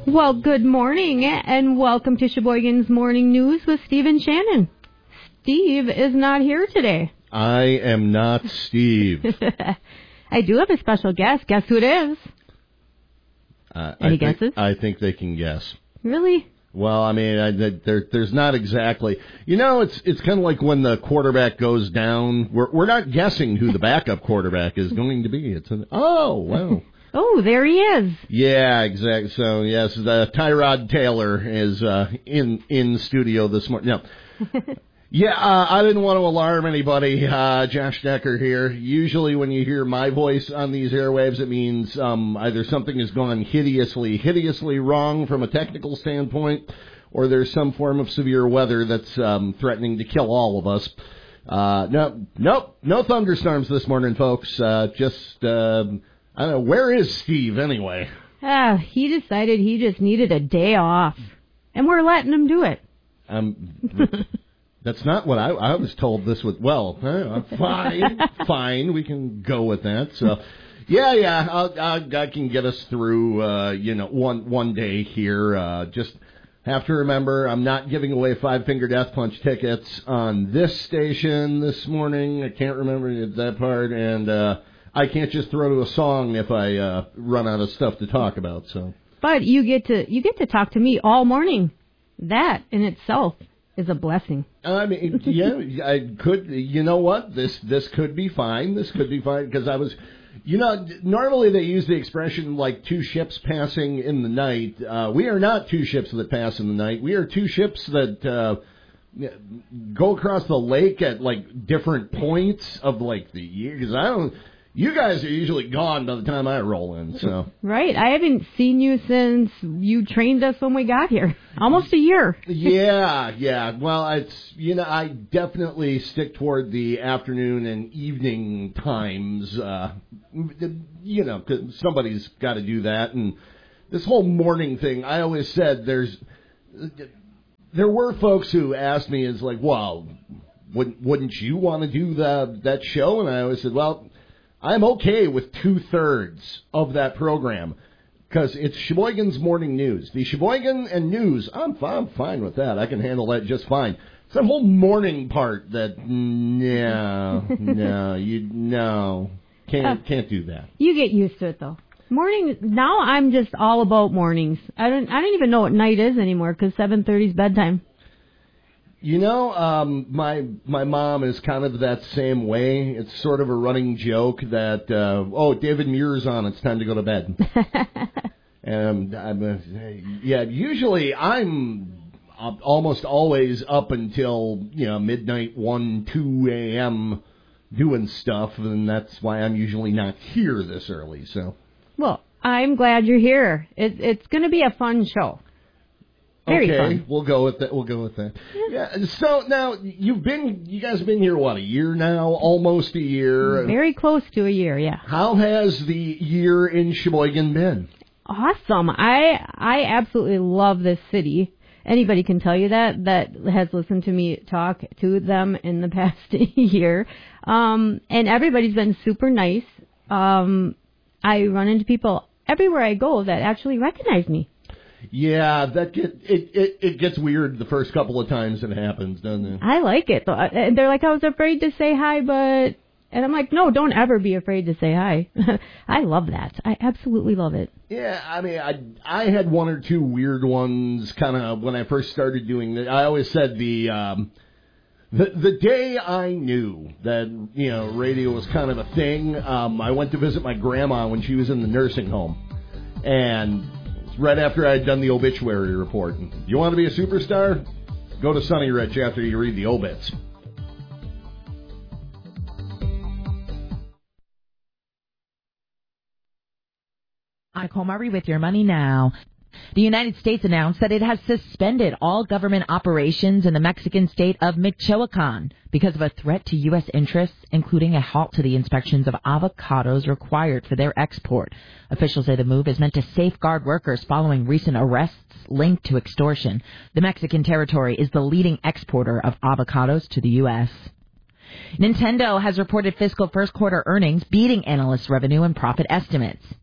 Well, good morning, and welcome to Sheboygan's Morning News with Steve and Shannon. Steve is not here today. I am not Steve. I do have a special guest. Guess who it is? Any guesses? I think they can guess. Really? Well, I mean, there's not exactly. You know, it's kind of like when the quarterback goes down. We're not guessing who the backup quarterback is going to be. Wow. Oh, there he is. Yeah, exactly. So, yes, Tyrod Taylor is in studio this morning. No. Yeah, I didn't want to alarm anybody. Josh Decker here. Usually when you hear my voice on these airwaves, it means either something has gone hideously wrong from a technical standpoint, or there's some form of severe weather that's threatening to kill all of us. No thunderstorms this morning, folks. I don't know, where is Steve anyway? He decided he just needed a day off, and we're letting him do it. That's not what I was told this would. Well, fine, we can go with that. So, I can get us through, one day here. Just have to remember, I'm not giving away Five Finger Death Punch tickets on this station this morning. I can't remember that part, and I can't just throw to a song if I run out of stuff to talk about. So, but you get to talk to me all morning. That in itself is a blessing. I mean, yeah, I could. You know what? This could be fine. This could be fine because I was. Normally they use the expression like two ships passing in the night. We are not two ships that pass in the night. We are two ships that go across the lake at like different points of like the year. Because you guys are usually gone by the time I roll in. So right, I haven't seen you since you trained us when we got here. Almost a year. Yeah. Well, I definitely stick toward the afternoon and evening times. 'Cause somebody's got to do that. And this whole morning thing, I always said there were folks who asked me, is like, well, wouldn't you want to do that show? And I always said, well, I'm okay with 2/3 of that program because it's Sheboygan's Morning News. The Sheboygan and News, I'm fine with that. I can handle that just fine. It's that whole morning part that, can't do that. You get used to it, though. Morning, now I'm just all about mornings. I don't even know what night is anymore because 7:30 is bedtime. My mom is kind of that same way. It's sort of a running joke that, David Muir's on, it's time to go to bed. And usually I'm almost always up until, midnight, 1, 2 a.m. doing stuff, and that's why I'm usually not here this early, so. Well, I'm glad you're here. It's going to be a fun show. Very fun. We'll go with that. Yeah. So now you guys have been here a year now, almost a year. Very close to a year, yeah. How has the year in Sheboygan been? Awesome. I absolutely love this city. Anybody can tell you that has listened to me talk to them in the past year. And everybody's been super nice. I run into people everywhere I go that actually recognize me. Yeah, it gets weird the first couple of times it happens, doesn't it? I like it. And they're like, I was afraid to say hi, and I'm like, no, don't ever be afraid to say hi. I love that. I absolutely love it. Yeah, I mean, I had one or two weird ones kind of when I first started doing it. I always said the day I knew that, radio was kind of a thing, I went to visit my grandma when she was in the nursing home. And right after I had done the obituary report. You want to be a superstar? Go to Sunny Rich after you read the obits. Nicole Murray with your money now. The United States announced that it has suspended all government operations in the Mexican state of Michoacan because of a threat to U.S. interests, including a halt to the inspections of avocados required for their export. Officials say the move is meant to safeguard workers following recent arrests linked to extortion. The Mexican territory is the leading exporter of avocados to the U.S. Nintendo has reported fiscal first quarter earnings beating analysts' revenue and profit estimates.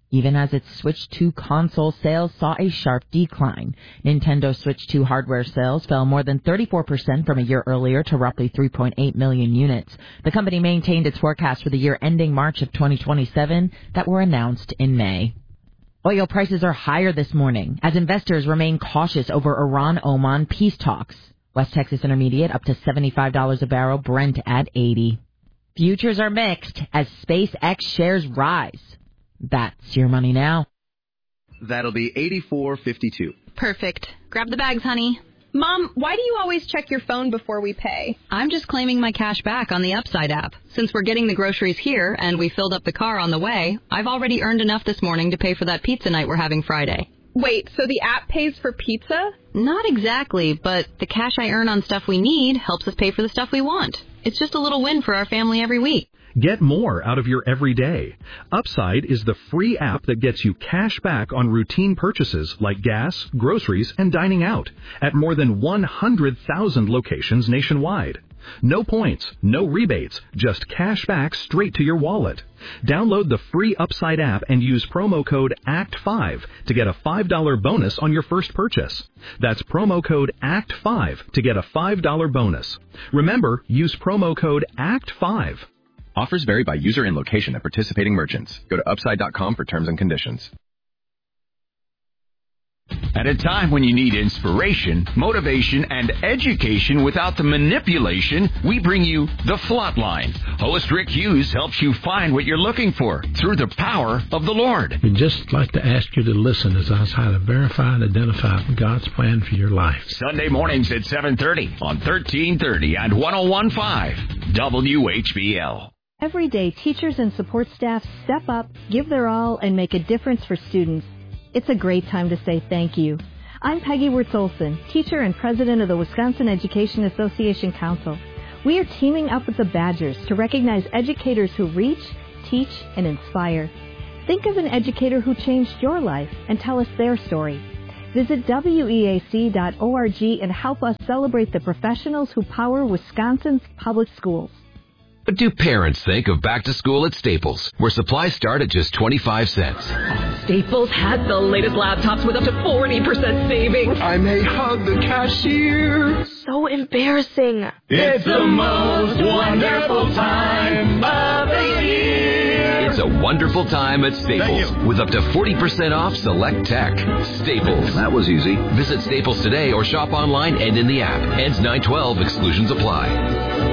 even as its Switch 2 console sales saw a sharp decline. Nintendo Switch 2 hardware sales fell more than 34% from a year earlier to roughly 3.8 million units. The company maintained its forecast for the year ending March of 2027 that were announced in May. Oil prices are higher this morning as investors remain cautious over Iran-Oman peace talks. West Texas Intermediate up to $75 a barrel, Brent at $80. Futures are mixed as SpaceX shares rise. That's your money now. That'll be $84.52. Perfect. Grab the bags, honey. Mom, why do you always check your phone before we pay? I'm just claiming my cash back on the Upside app. Since we're getting the groceries here and we filled up the car on the way, I've already earned enough this morning to pay for that pizza night we're having Friday. Wait, so the app pays for pizza? Not exactly, but the cash I earn on stuff we need helps us pay for the stuff we want. It's just a little win for our family every week. Get more out of your everyday. Upside is the free app that gets you cash back on routine purchases like gas, groceries, and dining out at more than 100,000 locations nationwide. No points, no rebates, just cash back straight to your wallet. Download the free Upside app and use promo code ACT5 to get a $5 bonus on your first purchase. That's promo code ACT5 to get a $5 bonus. Remember, use promo code ACT5. Offers vary by user and location at participating merchants. Go to upside.com for terms and conditions. At a time when you need inspiration, motivation, and education without the manipulation, we bring you The Flatline. Host Rick Hughes helps you find what you're looking for through the power of the Lord. We'd just like to ask you to listen as I try to verify and identify God's plan for your life. Sunday mornings at 7:30 on 1330 and 101.5 WHBL. Every day, teachers and support staff step up, give their all, and make a difference for students. It's a great time to say thank you. I'm Peggy Wirtz-Olson, teacher and president of the Wisconsin Education Association Council. We are teaming up with the Badgers to recognize educators who reach, teach, and inspire. Think of an educator who changed your life and tell us their story. Visit weac.org and help us celebrate the professionals who power Wisconsin's public schools. What do parents think of back to school at Staples, where supplies start at just 25 cents? Staples has the latest laptops with up to 40% savings. I may hug the cashier. So embarrassing. It's the most wonderful time of the year. It's a wonderful time at Staples with up to 40% off select tech. Staples. That was easy. Visit Staples today or shop online and in the app. Ends 9/12. Exclusions apply.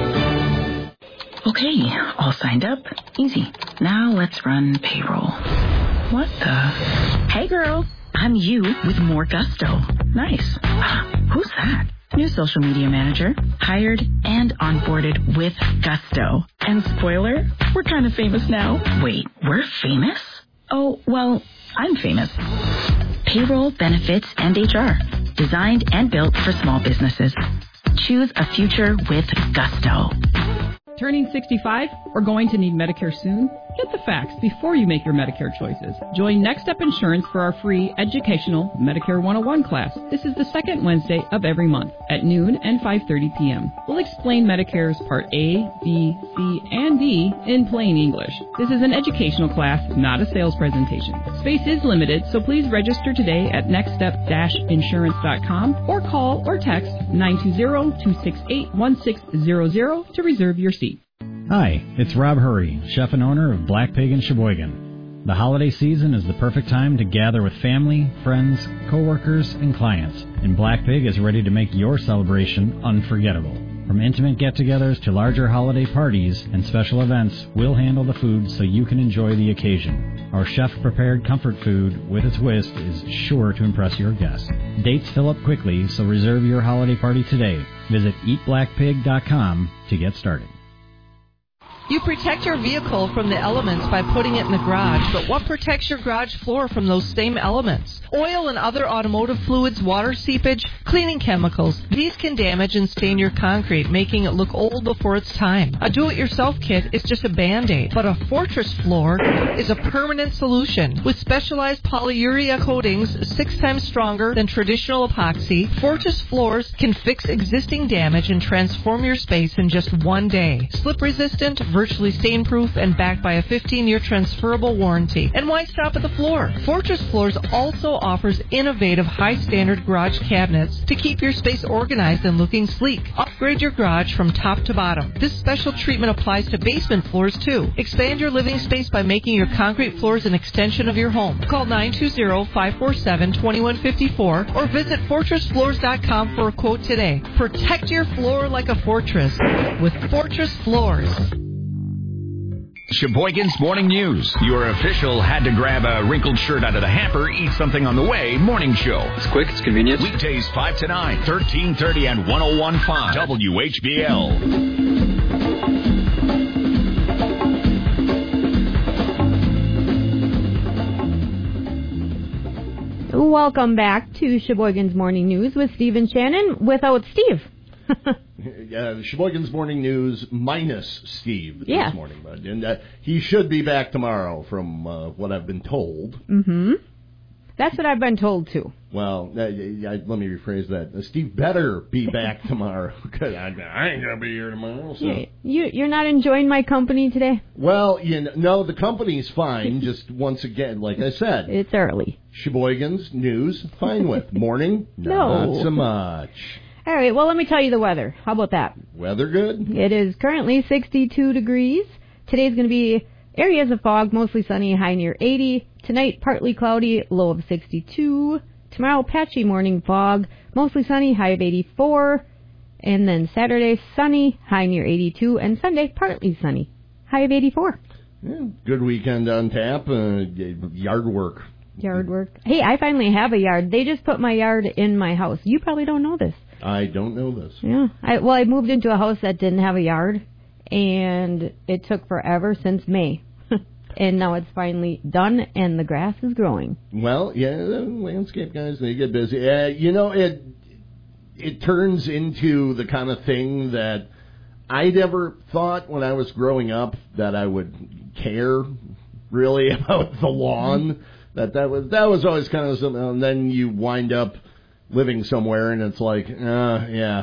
Okay, all signed up. Easy. Now let's run payroll. What the? Hey girl, I'm you with more gusto. Nice. Who's that? New social media manager. Hired and onboarded with gusto. And spoiler, we're kind of famous now. Wait, we're famous? Oh, well, I'm famous. Payroll, benefits, and HR. Designed and built for small businesses. Choose a future with gusto. Turning 65 or going to need Medicare soon? Get the facts before you make your Medicare choices. Join Next Step Insurance for our free educational Medicare 101 class. This is the second Wednesday of every month at noon and 5:30 p.m. We'll explain Medicare's Part A, B, C, and D in plain English. This is an educational class, not a sales presentation. Space is limited, so please register today at nextstep-insurance.com or call or text 920-268-1600 to reserve your seat. Hi, it's Rob Hurry, chef and owner of Black Pig in Sheboygan. The holiday season is the perfect time to gather with family, friends, coworkers, and clients, and Black Pig is ready to make your celebration unforgettable. From intimate get-togethers to larger holiday parties and special events, we'll handle the food so you can enjoy the occasion. Our chef-prepared comfort food with a twist is sure to impress your guests. Dates fill up quickly, so reserve your holiday party today. Visit eatblackpig.com to get started. You protect your vehicle from the elements by putting it in the garage, but what protects your garage floor from those same elements? Oil and other automotive fluids, water seepage, cleaning chemicals. These can damage and stain your concrete, making it look old before its time. A do-it-yourself kit is just a Band-Aid, but a Fortress floor is a permanent solution. With specialized polyurea coatings 6 times stronger than traditional epoxy, Fortress floors can fix existing damage and transform your space in just one day. Slip-resistant, virtually stain-proof and backed by a 15-year transferable warranty. And why stop at the floor? Fortress Floors also offers innovative high-standard garage cabinets to keep your space organized and looking sleek. Upgrade your garage from top to bottom. This special treatment applies to basement floors, too. Expand your living space by making your concrete floors an extension of your home. Call 920-547-2154 or visit FortressFloors.com for a quote today. Protect your floor like a fortress with Fortress Floors. Sheboygan's Morning News. Your official had to grab a wrinkled shirt out of the hamper, eat something on the way morning show. It's quick, it's convenient. Weekdays 5 to 9, 1330 and 101.5 WHBL. Welcome back to Sheboygan's Morning News with Steve and Shannon without Steve. Sheboygan's Morning News minus Steve this morning, bud. And he should be back tomorrow from what I've been told. Mm-hmm. That's what I've been told, too. Well, let me rephrase that. Steve better be back tomorrow, because I ain't going to be here tomorrow. So. You're not enjoying my company today? Well, no, the company's fine. Just once again, like I said. It's early. Sheboygan's News, fine with. Morning, not so much. All right, well, let me tell you the weather. How about that? Weather good? It is currently 62 degrees. Today's going to be areas of fog, mostly sunny, high near 80. Tonight, partly cloudy, low of 62. Tomorrow, patchy morning fog, mostly sunny, high of 84. And then Saturday, sunny, high near 82. And Sunday, partly sunny, high of 84. Yeah, good weekend on tap. Yard work. Yard work. Hey, I finally have a yard. They just put my yard in my house. You probably don't know this. I don't know this. Yeah. I moved into a house that didn't have a yard, and it took forever since May. And now it's finally done, and the grass is growing. Well, yeah, the landscape guys, they get busy. It turns into the kind of thing that I never thought when I was growing up that I would care really about the lawn. That was always kind of something, and then you wind up living somewhere, and it's like, yeah,